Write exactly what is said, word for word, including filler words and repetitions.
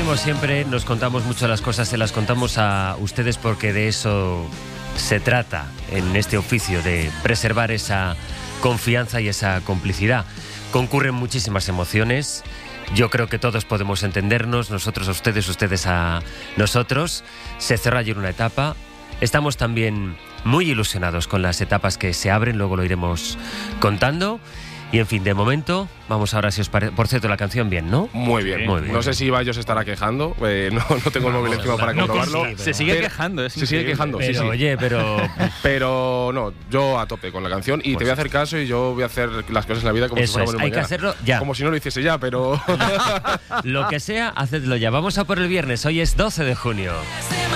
como siempre, nos contamos mucho las cosas, se las contamos a ustedes porque de eso se trata en este oficio, de preservar esa confianza y esa complicidad. Concurren muchísimas emociones. Yo creo que todos podemos entendernos, nosotros a ustedes, ustedes a nosotros. Se cerró ayer una etapa. Estamos también muy ilusionados con las etapas que se abren, luego lo iremos contando. Y en fin, de momento, vamos ahora, si os parece. Por cierto, la canción bien, ¿no? Muy bien. Sí, muy bien. No sé si Ibai se estará quejando, eh, no, no tengo el móvil encima para no, comprobarlo. sí, se sigue pero, quejando, es Se sigue increíble. quejando, Pero sí, sí. oye, pero... Pero no, yo a tope con la canción y Pues te voy a hacer caso y yo voy a hacer las cosas en la vida como Eso si fuéramos es, el hay que mañana. hacerlo ya. Como si no lo hiciese ya, pero… Lo que sea, hacedlo ya. Vamos a por el viernes, hoy es doce de junio.